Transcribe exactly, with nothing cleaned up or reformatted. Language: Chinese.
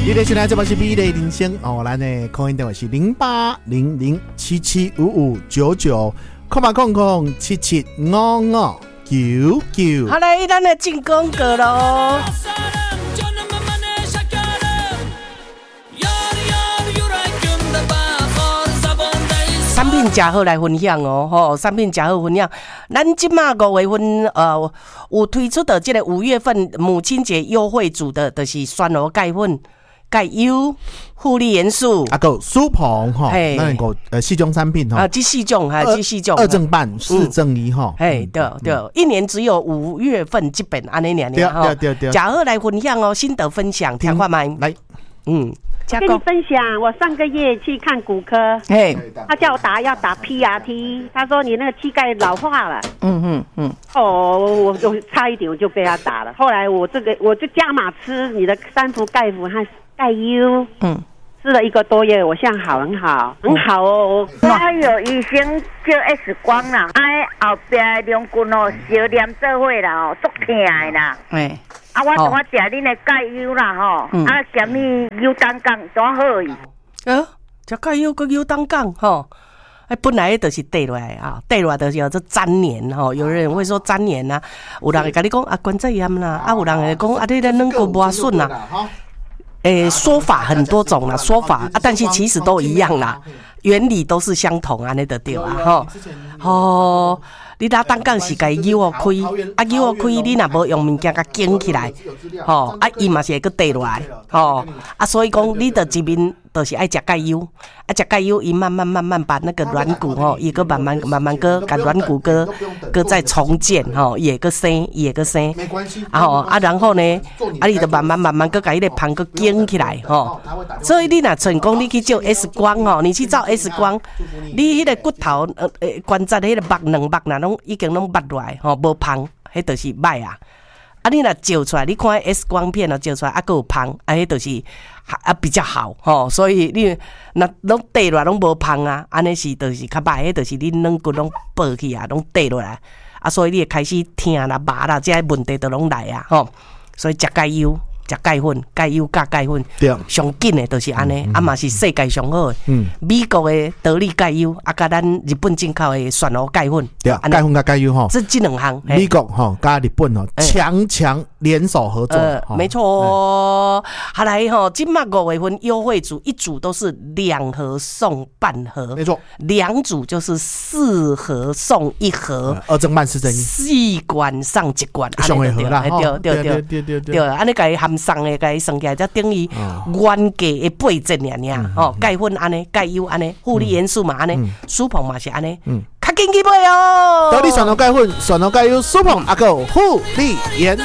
你的现在这边是美丽人生哦，咱的空音电话是零八零零七七五五九九，空八空空七七五五九九。 好来，咱的进广告咯。产品真好来分享哦，吼！产品真好分享。咱即马五月份，呃，有推出的这个五月份母亲节优惠组的，就是酸螺钙粉、钙优、护理元素， 啊个苏鹏哈，那个呃四种产品哈， 啊，这四种哈，这四种二正半、四正一哈， 嘿，对对，一年只有五月份这本安尼两年哈，对对对， 真好来分享哦，心得分享，听看麦来， 嗯。 跟你分享，我上个月去看骨科， 嘿， 他叫我打要打 P R T， 他说你那个膝盖老化了， 嗯嗯嗯， 哦，我我差一点我就被他打了，后来我这个我就加码吃你的三伏钙服和钙优，嗯，吃了一个多月，我现在好很好，很好哦。 我有医生叫 X 光啦，哎后边两骨哦小黏做伙啦哦，足痛的啦，哎。啊，我同我食恁的钙优啦吼，嗯、啊，咸物优单杠多好伊。 呃，食钙优跟优单杠吼，哎，本来就是缀落来啊，缀落来就是叫做粘连吼。有人会说粘连呐、啊，有人会跟你讲啊关节炎啦，啊有人会讲啊你的软骨磨损啦。诶、欸，说法很多种啦，说法啊，但是其实都一样啦，原理都是相同安尼就对啊吼。哦。你打单杠是该扭哦开，啊扭哦开，你若无用物件甲紧起来，吼，啊伊嘛是会搁跌落来，吼，啊所以讲你的这边就是爱食钙优，啊食钙优，伊慢慢慢慢把那个软骨吼，伊个慢慢慢慢个把软骨个个再重建吼，也个生也个生，啊吼啊然后呢，啊你就慢慢慢慢个把伊个盘个紧起来吼，所以你若成功你去照 X 光吼，你去照 X 光，你迄个骨头呃呃关节迄个肉两肉呐拢已经拢拔落来吼，无胖，迄就是歹啊。啊，你若照出来，你看 X 光片哦，照出来啊，还有胖，啊，迄就是啊比较好吼。所以你若拢跌落来拢无胖啊，安尼是就是较歹，迄就是你软骨拢爆去啊，拢跌落来啊，所以你会开始疼啦、麻啦，这些问题都拢来啊吼。所以食钙优。食钙粉、钙优加钙粉，上紧的就是安尼，啊嘛是世界上好的。嗯，美国的得力钙优，啊甲咱日本进口的酸螺钙粉， 对，钙粉加钙优吼， 这这两项， 美国吼加日本吼强强联手合作， 呃，没错哦。好来吼，今麦五月份优惠组一组都是两盒送半盒， 没错， 两组就是四盒送一盒， 二正半四正一， 四罐上一罐， 上一盒啦， 对对对对对对，安尼甲含送的，甲伊算起来，才等于原价的八折尔尔。吼，钙粉安尼，钙优安尼，护理元素嘛安尼，舒鹏嘛是安尼，较紧去买哦。 到底选到钙粉，选到钙优，舒鹏阿个护理元。